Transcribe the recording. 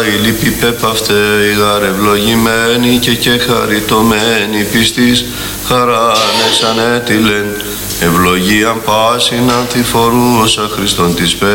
η λύπη πέπαυτε, η γαρ ευλογημένη και χαριτωμένη πιστής, χαράνες ανέτειλεν, ευλογίαν πάσιν ανθιφορούσα Χριστόν της